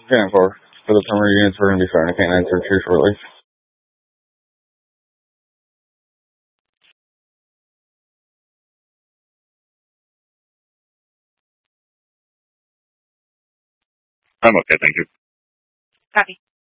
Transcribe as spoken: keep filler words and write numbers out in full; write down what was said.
Canine four. For the primary units, we're going to be starting a canine search here shortly. I'm okay, thank you. Copy.